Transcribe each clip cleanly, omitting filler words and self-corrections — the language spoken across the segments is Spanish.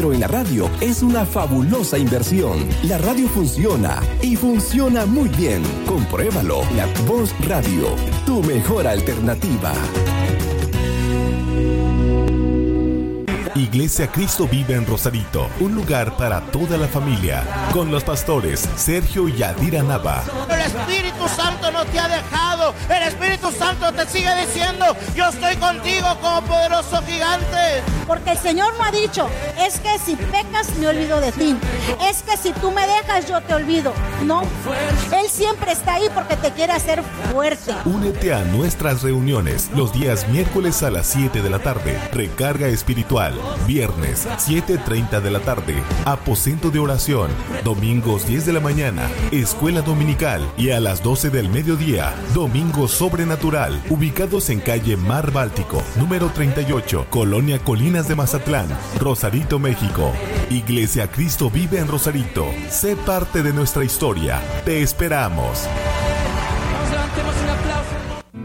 Pero en la radio es una fabulosa inversión. La radio funciona y funciona muy bien. Compruébalo. La Voz Radio, tu mejor alternativa. Iglesia Cristo Vive en Rosarito, un lugar para toda la familia, con los pastores Sergio y Yadira Nava. El Espíritu Santo no te ha dejado, el Espíritu Santo te sigue diciendo, yo estoy contigo como poderoso gigante. Porque el Señor no ha dicho, es que si pecas me olvido de ti, es que si tú me dejas yo te olvido. No, Él siempre está ahí porque te quiere hacer fuerte. Únete a nuestras reuniones los días miércoles a las 7 de la tarde, recarga espiritual. Viernes, 7:30 de la tarde, aposento de oración. Domingos, 10 de la mañana, escuela dominical. Y a las 12 del mediodía, domingo sobrenatural. Ubicados en calle Mar Báltico, número 38, Colonia Colinas de Mazatlán, Rosarito, México. Iglesia Cristo Vive en Rosarito. Sé parte de nuestra historia. Te esperamos. Levantemos un aplauso.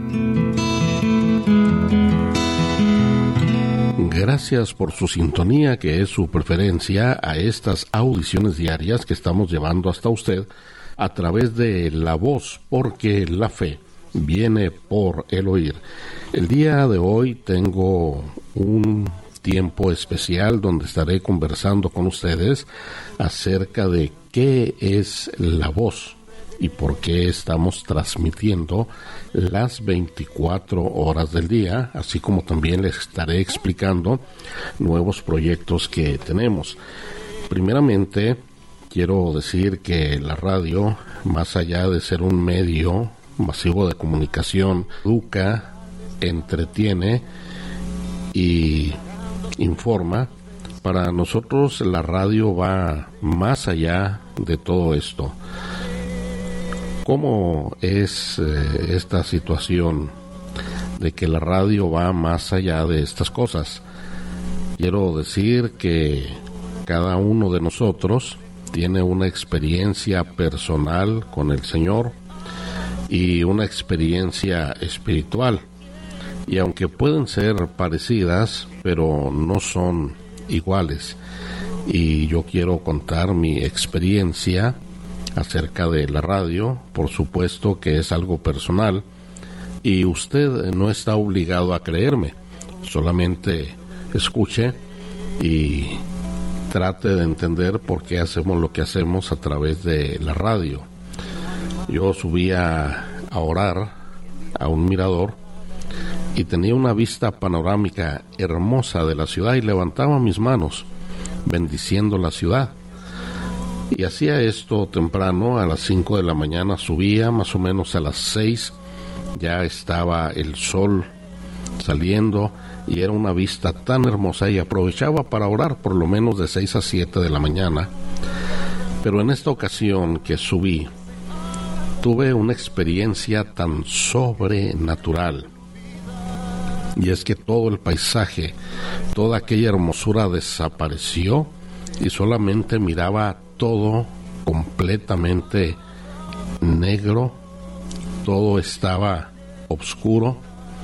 Gracias por su sintonía, que es su preferencia a estas audiciones diarias que estamos llevando hasta usted a través de La Voz, porque la fe viene por el oír. El día de hoy tengo un tiempo especial donde estaré conversando con ustedes acerca de qué es La Voz y por qué estamos transmitiendo las 24 horas del día, así como también les estaré explicando nuevos proyectos que tenemos. Primeramente, quiero decir que la radio, más allá de ser un medio masivo de comunicación, educa, entretiene y informa. Para nosotros la radio va más allá de todo esto. ¿Cómo es esta situación de que la radio va más allá de estas cosas? Quiero decir que cada uno de nosotros tiene una experiencia personal con el Señor y una experiencia espiritual. Y aunque pueden ser parecidas, pero no son iguales. Y yo quiero contar mi experiencia acerca de la radio, por supuesto que es algo personal y usted no está obligado a creerme, solamente escuche y trate de entender por qué hacemos lo que hacemos a través de la radio. Yo subía a orar a un mirador y tenía una vista panorámica hermosa de la ciudad y levantaba mis manos bendiciendo la ciudad. Y hacía esto temprano, a las 5 de la mañana subía, más o menos a las 6 ya estaba el sol saliendo y era una vista tan hermosa y aprovechaba para orar por lo menos de 6 a 7 de la mañana. Pero en esta ocasión que subí, tuve una experiencia tan sobrenatural. Y es que todo el paisaje, toda aquella hermosura desapareció y solamente miraba todo completamente negro, todo estaba oscuro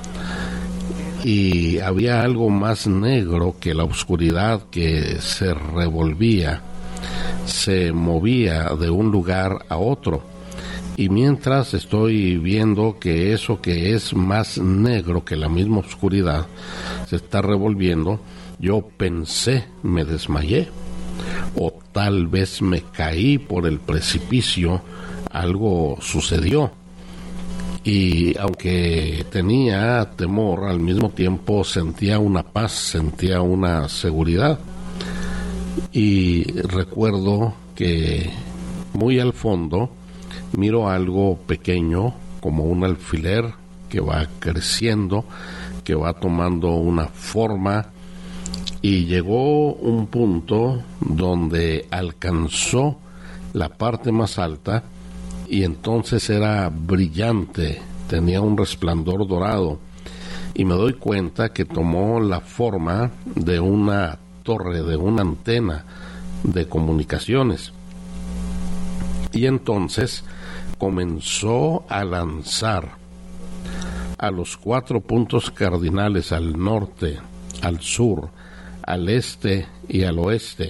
y había algo más negro que la oscuridad que se revolvía, se movía de un lugar a otro. Y mientras estoy viendo que eso que es más negro que la misma oscuridad se está revolviendo, yo pensé, me desmayé. O tal vez me caí por el precipicio, algo sucedió. Y aunque tenía temor, al mismo tiempo sentía una paz, sentía una seguridad. Y recuerdo que muy al fondo miro algo pequeño, como un alfiler que va creciendo, que va tomando una forma. Y llegó un punto donde alcanzó la parte más alta y entonces era brillante, tenía un resplandor dorado y me doy cuenta que tomó la forma de una torre, de una antena de comunicaciones. Y entonces comenzó a lanzar a los 4 puntos cardinales, al norte, al sur, al este y al oeste,